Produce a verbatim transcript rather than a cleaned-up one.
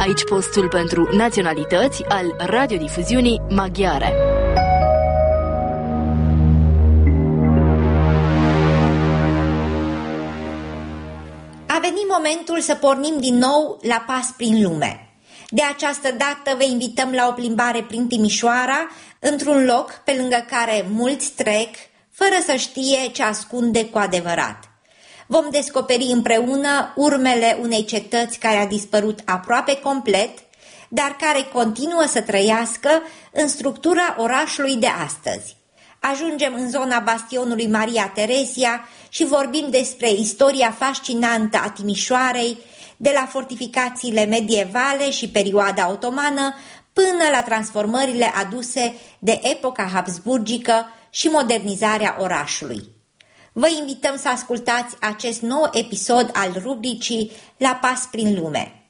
Aici postul pentru naționalități al radiodifuziunii maghiare. A venit momentul să pornim din nou la pas prin lume. De această dată vă invităm la o plimbare prin Timișoara, într-un loc pe lângă care mulți trec, fără să știe ce ascunde cu adevărat. Vom descoperi împreună urmele unei cetăți care a dispărut aproape complet, dar care continuă să trăiască în structura orașului de astăzi. Ajungem în zona bastionului Maria Teresia și vorbim despre istoria fascinantă a Timișoarei, de la fortificațiile medievale și perioada otomană până la transformările aduse de epoca habsburgică și modernizarea orașului. Vă invităm să ascultați acest nou episod al rubricii La pas prin lume.